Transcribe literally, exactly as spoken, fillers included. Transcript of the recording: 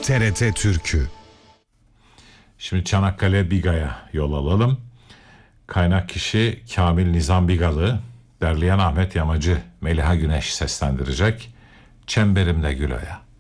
T R T Türkü. Şimdi Çanakkale Biga'ya yol alalım. Kaynak kişi Kamil Nizam Bigalı, derleyen Ahmet Yamacı, Meliha Güneş seslendirecek. Çemberimde Gülo'ya.